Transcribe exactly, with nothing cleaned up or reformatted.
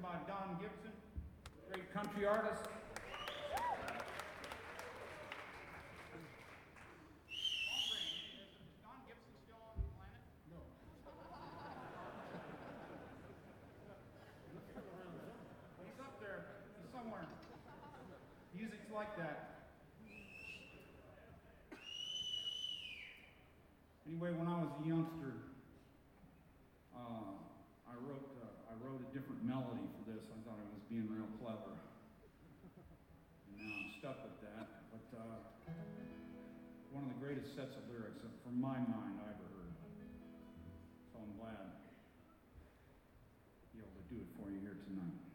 uh, Don Gibson, great country artist. Is Don Gibson still on the planet? No. He's up there. He's somewhere. Music's like that. Anyway, when I was a youngster, uh, I wrote uh, I wrote a different melody for this. I thought I was being real clever, and now I'm stuck with that. But uh, one of the greatest sets of lyrics, that, from my mind, I ever heard. So I'm glad to be able to do it for you here tonight.